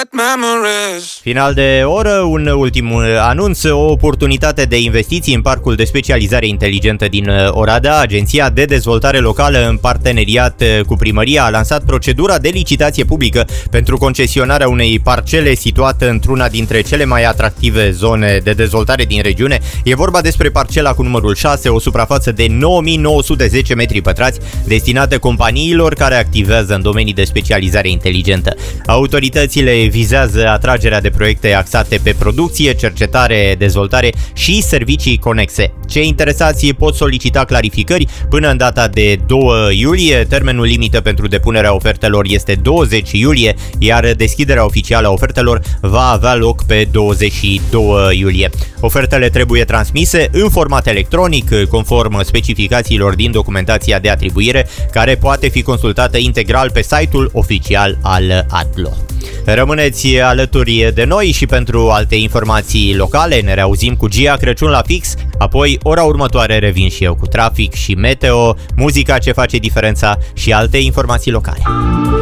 Final de oră, un ultim anunț, o oportunitate de investiții în parcul de specializare inteligentă din Oradea. Agenția de Dezvoltare Locală, în parteneriat cu primăria, a lansat procedura de licitație publică pentru concesionarea unei parcele situată într-una dintre cele mai atractive zone de dezvoltare din regiune. E vorba despre parcela cu numărul 6, o suprafață de 9910 metri pătrați, destinată companiilor care activează în domenii de specializare inteligentă. Autoritățile vizează atragerea de proiecte axate pe producție, cercetare, dezvoltare și servicii conexe. Cei interesați pot solicita clarificări până în data de 2 iulie. Termenul limită pentru depunerea ofertelor este 20 iulie, iar deschiderea oficială a ofertelor va avea loc pe 22 iulie. Ofertele trebuie transmise în format electronic, conform specificațiilor din documentația de atribuire, care poate fi consultată integral pe site-ul oficial al ADLO. Rămâneți alături de noi și pentru alte informații locale. Ne reauzim cu Gia Crăciun la fix, apoi ora următoare revin și eu cu trafic și meteo, muzica ce face diferența și alte informații locale.